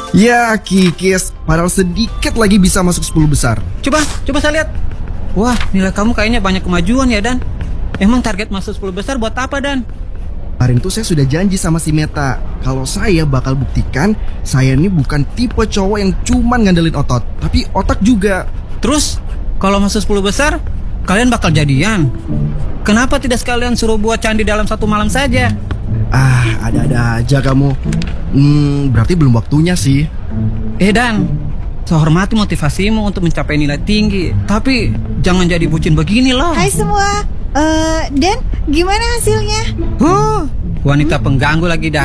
Ya, kikis. Padahal sedikit lagi bisa masuk 10 besar. Coba saya lihat. Wah, nilai kamu kayaknya banyak kemajuan ya, Dan. Emang target masuk 10 besar buat apa, Dan? Kemarin tuh saya sudah janji sama si Meta kalau saya bakal buktikan saya ini bukan tipe cowok yang cuman ngandelin otot, tapi otak juga. Terus, kalau masuk 10 besar, kalian bakal jadian. Kenapa tidak sekalian suruh buat candi dalam 1 malam saja? Ada-ada aja kamu. Berarti belum waktunya sih. Dan, saya hormati motivasimu untuk mencapai nilai tinggi, tapi jangan jadi bucin begini loh. Hai semua. Dan gimana hasilnya? Wanita pengganggu lagi, Dan.